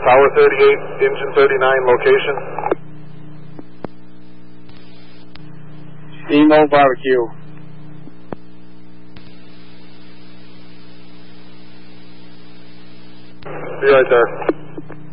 Tower 38, Engine 39 location. Emo Barbecue. Be right there.